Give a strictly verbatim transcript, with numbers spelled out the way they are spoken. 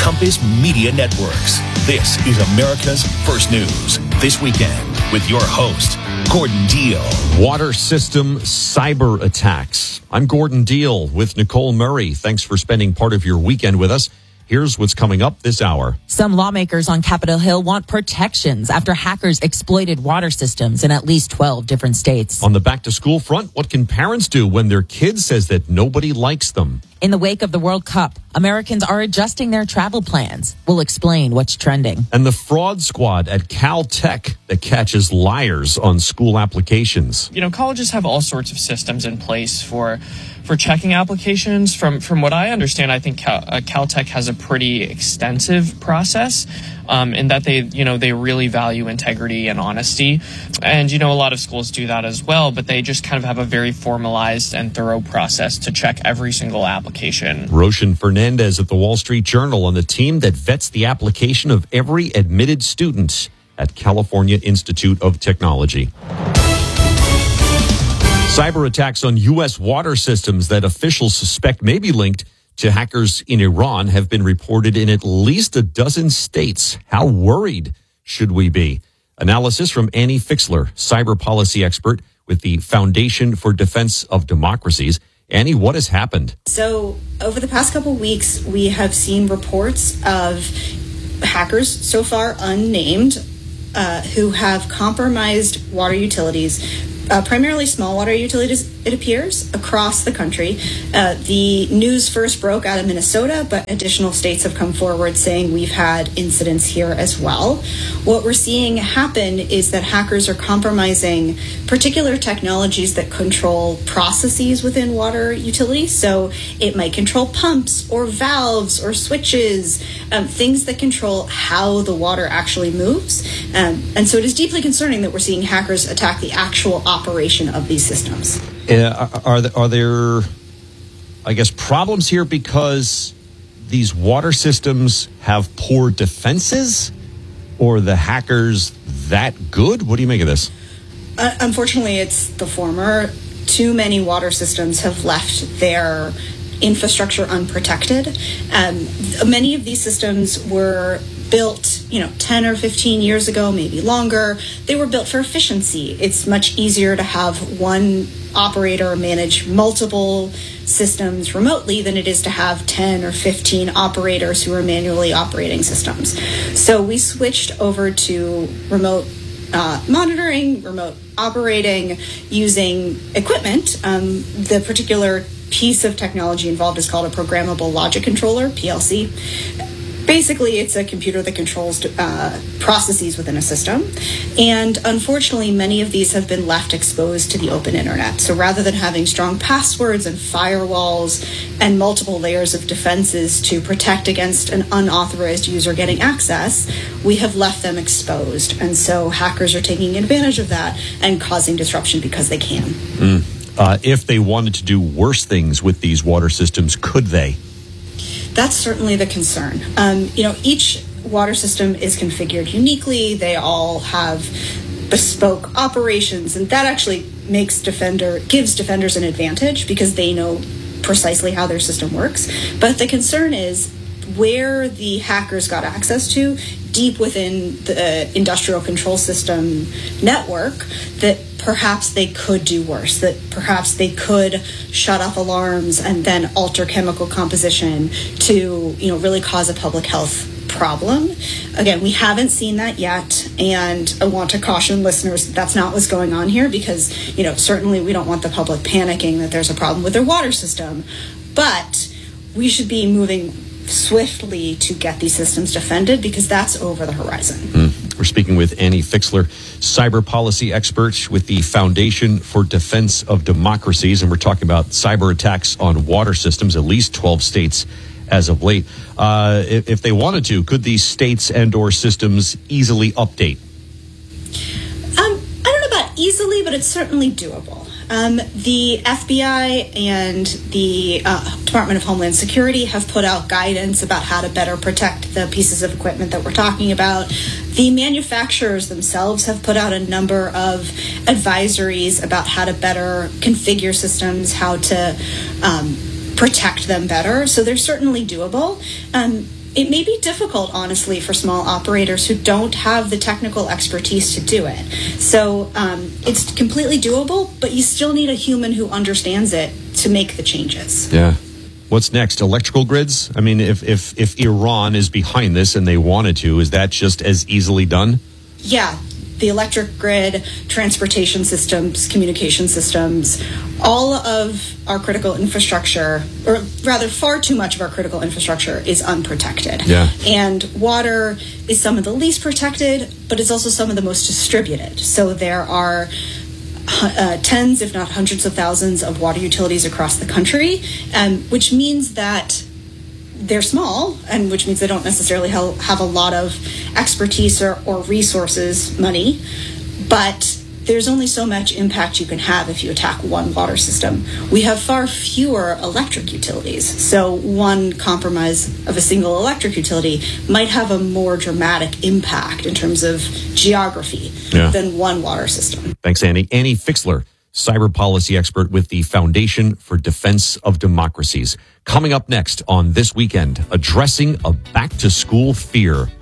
Compass Media Networks. This is America's First News. This weekend with your host, Gordon Deal. Water system cyber attacks. I'm Gordon Deal with Nicole Murray. Thanks for spending part of your weekend with us. Here's what's coming up this hour. Some lawmakers on Capitol Hill want protections after hackers exploited water systems in at least twelve different states. On the back-to-school front, what can parents do when their kid says that nobody likes them? In the wake of the World Cup, Americans are adjusting their travel plans. We'll explain what's trending. And the fraud squad at Caltech that catches liars on school applications. You know, colleges have all sorts of systems in place for for checking applications. From from what I understand, I think Cal, uh, Caltech has a pretty extensive process um, in that they, you know, they really value integrity and honesty. And, you know, a lot of schools do that as well, but they just kind of have a very formalized and thorough process to check every single application. Roshan Fernandez at the Wall Street Journal on the team that vets the application of every admitted student at California Institute of Technology. Cyber attacks on U S water systems that officials suspect may be linked to hackers in Iran have been reported in at least a dozen states. How worried should we be? Analysis from Annie Fixler, cyber policy expert with the Foundation for Defense of Democracies. Annie, what has happened? So over the past couple of weeks, we have seen reports of hackers, so far unnamed, uh, who have compromised water utilities, Uh, primarily small water utilities, it appears, across the country. Uh, the news first broke out of Minnesota, but additional states have come forward saying we've had incidents here as well. What we're seeing happen is that hackers are compromising particular technologies that control processes within water utilities. So it might control pumps or valves or switches, um, things that control how the water actually moves. Um, and so it is deeply concerning that we're seeing hackers attack the actual operation of these systems. Uh, are, there, are there, I guess, problems here because these water systems have poor defenses, or the hackers that good? What do you make of this? Uh, unfortunately, it's the former. Too many water systems have left their infrastructure unprotected. Um, many of these systems were built, you know, ten or fifteen years ago, maybe longer. They were built for efficiency. It's much easier to have one operator manage multiple systems remotely than it is to have ten or fifteen operators who are manually operating systems. So we switched over to remote uh, monitoring, remote operating, using equipment. Um, the particular piece of technology involved is called a programmable logic controller, P L C. Basically, it's a computer that controls uh, processes within a system. And unfortunately, many of these have been left exposed to the open internet. So rather than having strong passwords and firewalls and multiple layers of defenses to protect against an unauthorized user getting access, we have left them exposed. And so hackers are taking advantage of that and causing disruption because they can. Mm. Uh, if they wanted to do worse things with these water systems, could they? That's certainly the concern. Um, you know, each water system is configured uniquely. They all have bespoke operations, and that actually makes defender gives defenders an advantage because they know precisely how their system works. But the concern is where the hackers got access to, deep within the industrial control system network, that perhaps they could do worse, that perhaps they could shut off alarms and then alter chemical composition to, you know, really cause a public health problem. Again, we haven't seen that yet, and I want to caution listeners that that's not what's going on here because, you know, certainly we don't want the public panicking that there's a problem with their water system, but we should be moving swiftly to get these systems defended because that's over the horizon. Mm. We're speaking with Annie Fixler, cyber policy expert with the Foundation for Defense of Democracies, and we're talking about cyber attacks on water systems, at least twelve states as of late. Uh, if, if they wanted to, could these states and or systems easily update? Um, I don't know about easily, but it's certainly doable. Um, the F B I and the uh, Department of Homeland Security have put out guidance about how to better protect the pieces of equipment that we're talking about. The manufacturers themselves have put out a number of advisories about how to better configure systems, how to um, protect them better. So they're certainly doable. Um, it may be difficult, honestly, for small operators who don't have the technical expertise to do it. So um, it's completely doable, but you still need a human who understands it to make the changes. Yeah. What's next? Electrical grids? I mean, if, if, if Iran is behind this and they wanted to, is that just as easily done? Yeah. The electric grid, transportation systems, communication systems, all of our critical infrastructure, or rather far too much of our critical infrastructure is unprotected. Yeah. And water is some of the least protected, but it's also some of the most distributed. So there are uh, tens, if not hundreds of thousands of water utilities across the country, um, which means that they're small, and which means they don't necessarily have a lot of expertise or, or resources, money, but there's only so much impact you can have if you attack one water system. We have far fewer electric utilities, so one compromise of a single electric utility might have a more dramatic impact in terms of geography yeah. than one water system. Thanks, Annie. Annie Fixler, cyber policy expert with the Foundation for Defense of Democracies. Coming up next on This Weekend, addressing a back-to-school fear.